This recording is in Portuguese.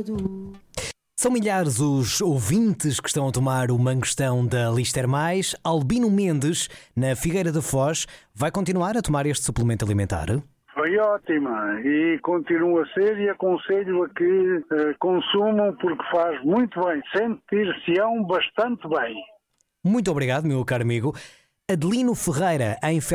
São milhares os ouvintes que estão a tomar o Mangostão da Lister Mais. Albino Mendes, na Figueira da Foz, vai continuar a tomar este suplemento alimentar? Foi ótima e continua a ser, e aconselho a que consumam porque faz muito bem, sentir-se-ão bastante bem. Muito obrigado, meu caro amigo. Adelino Ferreira, em